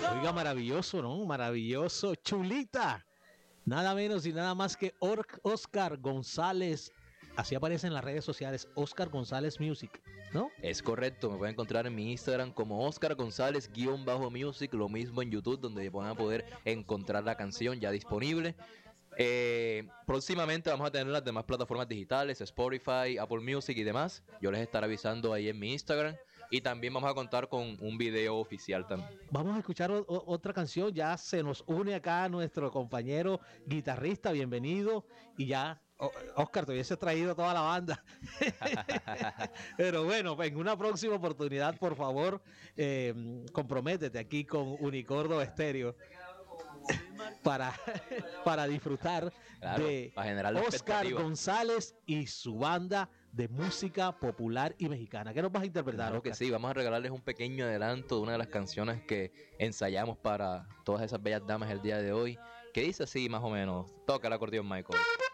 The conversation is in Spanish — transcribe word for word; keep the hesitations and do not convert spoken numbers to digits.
Oiga, maravilloso, ¿no? Maravilloso. Chulita. Nada menos y nada más que Or- Oscar González. Así aparece en las redes sociales, Oscar González Music, ¿no? Es correcto, me pueden encontrar en mi Instagram como Oscar González-Music, lo mismo en YouTube, donde van a poder encontrar la canción ya disponible. Eh, próximamente vamos a tener las demás plataformas digitales, Spotify, Apple Music y demás. Yo les estaré avisando ahí en mi Instagram. Y también vamos a contar con un video oficial también. Vamos a escuchar o- o- otra canción. Ya se nos une acá nuestro compañero guitarrista. Bienvenido. Y ya, o- Oscar, te hubiese traído toda la banda. Pero bueno, en una próxima oportunidad, por favor, eh, comprométete aquí con Unicordo Estéreo para, para disfrutar Claro, de para generar la Oscar expectativa. González y su banda de música popular y mexicana. ¿Qué nos vas a interpretar, Claro que Oscar? sí, vamos a regalarles un pequeño adelanto de una de las canciones que ensayamos para todas esas bellas damas el día de hoy. Que dice así más o menos. Toca el acordeón, Michael.